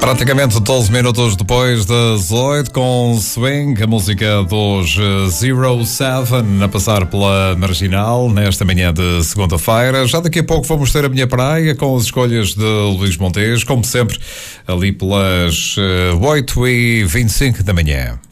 Praticamente 12 minutos depois das 8, com Swing, a música dos Zero Seven a passar pela Marginal nesta manhã de segunda-feira. Já daqui a pouco vamos ter a minha praia com as escolhas de Luís Montes, como sempre, ali pelas 8h25 da manhã.